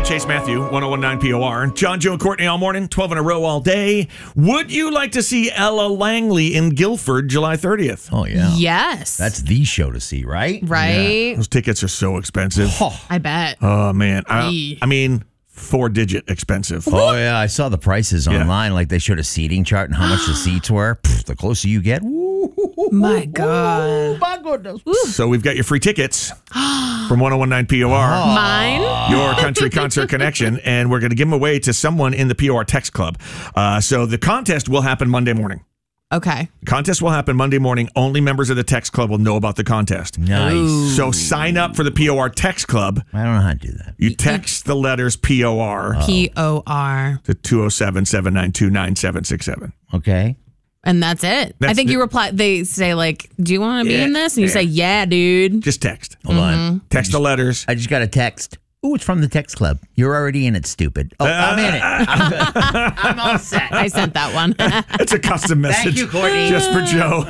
Chase Matthew, 1019 POR. John, Joe, and Courtney all morning, 12 in a row all day. Would you like to see Ella Langley in Guilford July 30th? Oh, yeah. Yes. That's the show to see, right? right. Yeah. Those tickets are so expensive. I bet. Oh, man. I mean, 4-digit expensive. Oh, yeah. I saw the prices online. Like they showed a seating chart and how much the seats were. Pff, the closer you get, My God. my goodness. So we've got your free tickets from 1019 POR. Mine? Your country concert connection, and we're going to give them away to someone in the POR Text Club. So the contest will happen Monday morning. Okay. Contest will happen Monday morning. Only members of the Text Club will know about the contest. Nice. So sign up for the POR Text Club. I don't know how to do that. You text the letters POR POR. to 207-792-9767. Okay. And that's it. I think you reply. They say, like, do you want to be in this? And you say, yeah, dude. Just text. Hold on. Text the letters. I just got a text. Ooh, it's from the Text Club. You're already in it, stupid. Oh, I'm in it. I'm good. I'm all set. I sent that one. It's a custom message. Thank you, Courtney. Just for Joe.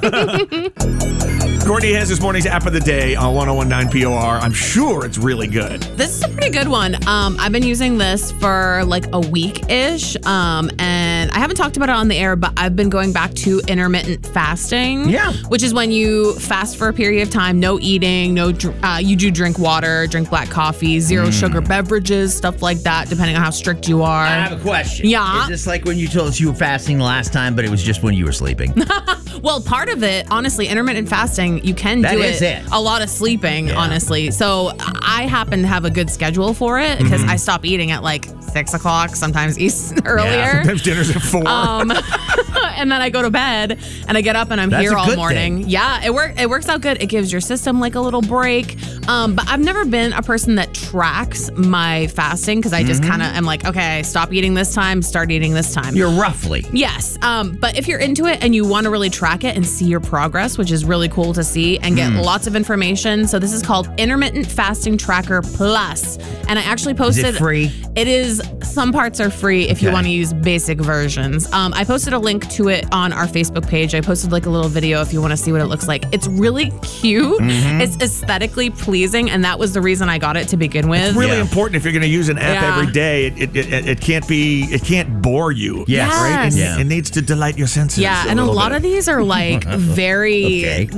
Courtney has this morning's app of the day on 1019 POR. I'm sure it's really good. This is a pretty good one. I've been using this for like a week-ish, and I haven't talked about it on the air, but I've been going back to intermittent fasting. Yeah. Which is when you fast for a period of time, no eating, you do drink water, drink black coffee, zero sugar beverages, stuff like that, depending on how strict you are. I have a question. Yeah. Is this like when you told us you were fasting last time, but it was just when you were sleeping? Well, part of it, honestly, intermittent fasting, you can do is it. a lot of sleeping, honestly. So I happen to have a good schedule for it because I stop eating at like 6 o'clock, sometimes earlier. Sometimes dinner's at 4. And then I go to bed and I get up and I'm That's here a all good morning. thing. Yeah, it works out good. It gives your system like a little break. But I've never been a person that tracks my fasting because I just kind of am like, okay, stop eating this time, start eating this time. You're roughly. Yes. But if you're into it and you want to really track it and see your progress, which is really cool to see and get lots of information. So this is called Intermittent Fasting Tracker Plus. And I actually posted. Is it free? It is. Some parts are free if you want to use basic versions. I posted a link to it on our Facebook page. I posted like a little video if you want to see what it looks like. It's really cute. It's aesthetically pleasing. And that was the reason I got it to begin with. It's really important if you're going to use an app Yeah. every day. It can't bore you. Yes. Right? And Yeah. it needs to delight your senses. Yeah, and a little lot bit. of these are like very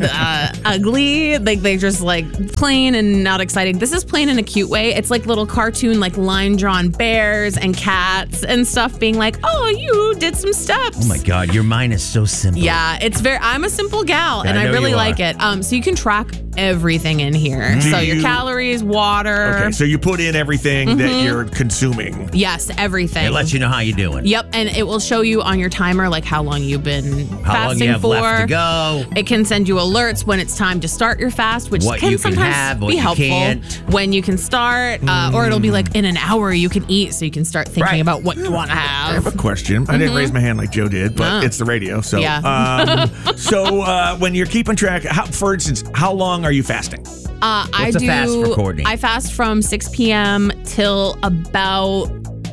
ugly. Like they're just like plain and not exciting. This is plain in a cute way. It's like little cartoon, like line drawn bears and cats and stuff being like, oh, you did some steps. Oh my God, your mind is so simple. Yeah, I'm a simple gal and I I know really you like are. it. So you can track everything in here. So your calories, water. Okay, so you put in everything that you're consuming. Yes, everything. It lets you know how you're doing. Yep, and it will show you on your timer like how long you've been How long fasting you have for. left to go. It can send you alerts when it's time to start your fast, which What can you can sometimes have, what be you helpful. can't. When you can start, or it'll be like in an hour you can eat, so you can start thinking Right. about what you want to I have have. a question. I didn't raise my hand like Joe did, but it's the radio. So, Yeah. so when you're keeping track, for instance, how long are you fasting? I a fast for Courtney? I fast from 6 p.m. till about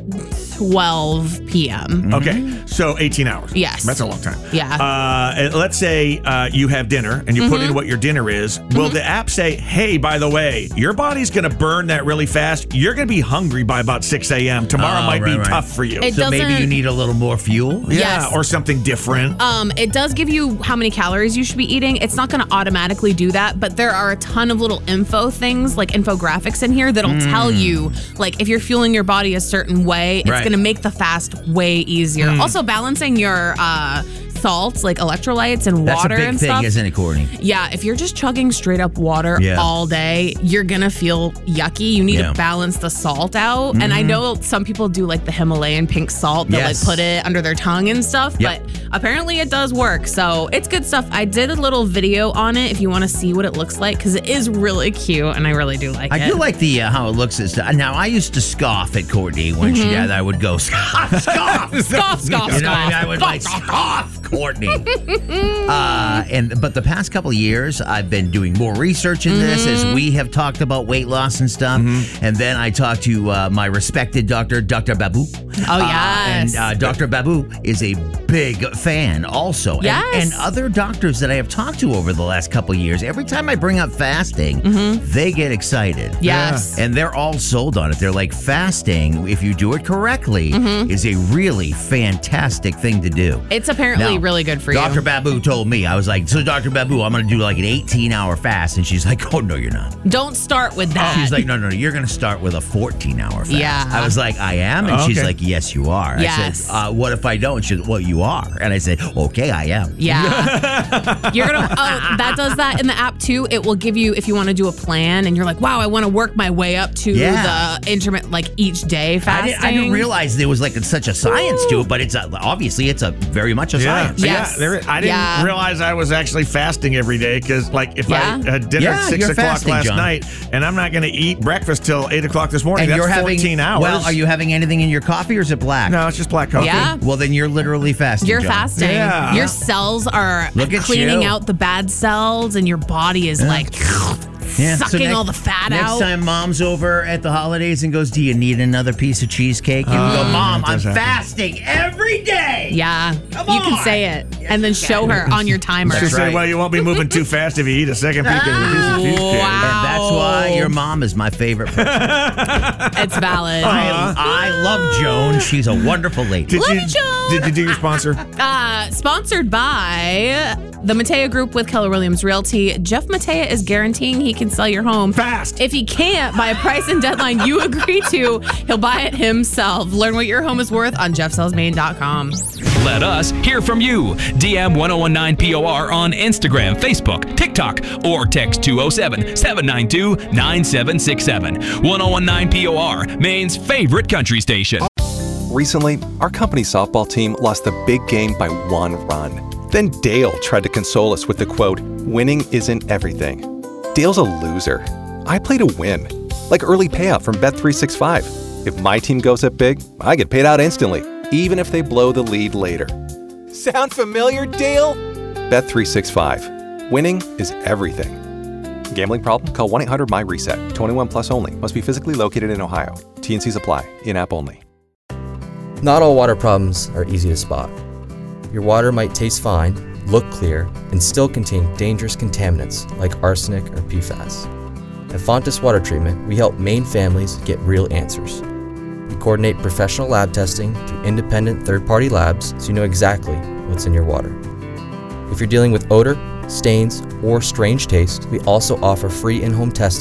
12 p.m. Okay, so 18 hours. Yes. That's a long time. Yeah. And let's say you have dinner and you put in what your dinner is. Will the app say, hey, by the way, your body's going to burn that really fast. You're going to be hungry by about 6 a.m. Tomorrow might be right. tough for you. It So maybe doesn't- you need a little more fuel. Yeah, Yes. or something different. It does give you how many calories you should be eating. It's not going to automatically do that, but there are a ton of little info things, like infographics in here that'll tell you, like, if you're fueling your body a certain way, it's Right. going to make the fast way easier. Also, balancing your salts, like electrolytes and That's water a big and thing, stuff. isn't it, Courtney? Yeah, if you're just chugging straight up water Yeah. all day, you're gonna feel yucky. You need Yeah. to balance the salt out. And I know some people do like the Himalayan pink salt that Yes. like put it under their tongue and stuff, Yep. but apparently it does work. So it's good stuff. I did a little video on it if you want to see what it looks like because it is really cute and I really do like it. I do like the how it looks. Now, I used to scoff at Courtney when she did. I would go, scoff, scoff. Scoff, scoff, You know what I mean? scoff. I would like scoff Courtney. But the past couple of years, I've been doing more research in this as we have talked about weight loss and stuff. And then I talked to my respected doctor, Dr. Babu. Oh, yes. And Dr. Babu is a big fan also. Yes. And other doctors that I have talked to over the last couple of years, every time I bring up fasting, they get excited. Yes. And they're all sold on it. They're like, fasting, if you do it correctly, is a really fantastic thing to do. It's apparently Now, really good for you. Dr. Babu told me, I was like, so Dr. Babu, I'm going to do like an 18-hour fast. And she's like, oh, no, you're not. Don't start with that. She's like, no, you're going to start with a 14-hour fast. Yeah. I was like, I am? And she's like, yes, you are. Yes. I said, what if I don't? She said, well, you are. And I said, okay, I am. Yeah. You're going to, that does that in the app too. It will give you, if you want to do a plan and you're like, wow, I want to work my way up to the intermittent, like each day fasting. I didn't realize there was like such a science to it, but it's obviously it's a very much a science. Yes. I didn't realize I was actually fasting every day because, like, if I had dinner at 6 o'clock fasting, last John. night and I'm not going to eat breakfast till 8 o'clock this morning, And that's you're 14 hours. Well, are you having anything in your coffee or is it black? No, it's just black coffee. Yeah. Well, then you're literally fasting. You're John. fasting. Yeah. Your cells are Look at cleaning you. out the bad cells and your body is like sucking all the fat next out. Next time mom's over at the holidays and goes, do you need another piece of cheesecake? You can go, Mom, I'm fasting every day. Yeah. Come You can on. say it and then show her on your timer. She said, well, you won't be moving too fast if you eat a second piece of cheesecake. Wow. And that's why your mom is my favorite person. It's valid. I love Joan. She's a wonderful lady. Love you, Joan. Did you do your sponsor? Sponsored by the Matea Group with Keller Williams Realty. Jeff Matea is guaranteeing he can sell your home Fast. If he can't, by a price and deadline you agree to, he'll buy it himself. Learn what your home is worth on jeffsellsmaine.com. Let us hear from you. DM 1019POR on Instagram, Facebook, TikTok, or text 207-792-9767. 1019POR, Maine's favorite country station. Recently, our company softball team lost the big game by 1 run. Then Dale tried to console us with the quote, "Winning isn't everything." Dale's a loser. I play to win, like early payout from Bet365. If my team goes up big, I get paid out instantly, even if they blow the lead later. Sound familiar, Dale? Bet365. Winning is everything. Gambling problem? Call 1-800-MY-RESET. 21 plus only. Must be physically located in Ohio. T&Cs apply. In-app only. Not all water problems are easy to spot. Your water might taste fine, look clear, and still contain dangerous contaminants like arsenic or PFAS. At Fontes Water Treatment, we help Maine families get real answers. We coordinate professional lab testing through independent third-party labs so you know exactly what's in your water. If you're dealing with odor, stains, or strange taste, we also offer free in-home testing